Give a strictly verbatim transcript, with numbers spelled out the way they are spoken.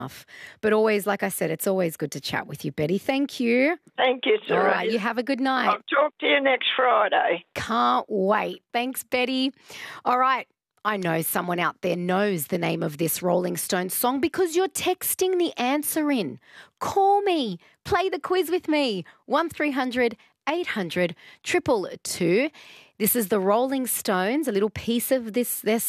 But always, like I said, it's always good to chat with you, Betty. Thank you. Thank you, sir. All right, you have a good night. I'll talk to you next Friday. Can't wait. Thanks, Betty. All right. I know someone out there knows the name of this Rolling Stones song because you're texting the answer in. Call me. Play the quiz with me. one three hundred eight hundred two two two. This is the Rolling Stones, a little piece of this their